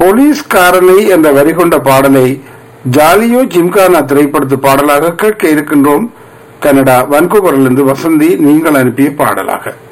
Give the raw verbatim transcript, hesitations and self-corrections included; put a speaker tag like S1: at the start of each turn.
S1: போலீஸ்காரனை என்ற வரி கொண்ட பாடலை ஜாலியோ ஜிம்கானா திரைப்படத்து பாடலாக கேட்க இருக்கின்றோம். கனடா வன்கூவரிலிருந்து வசந்தி நீங்கள் அனுப்பிய பாடலாக.